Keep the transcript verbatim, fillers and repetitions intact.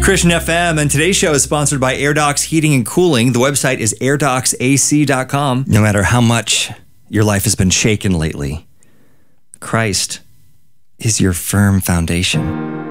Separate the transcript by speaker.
Speaker 1: Christian F M, and today's show is sponsored by AirDocs Heating and Cooling. The website is air docs a c dot com. No matter how much your life has been shaken lately, Christ is your firm foundation.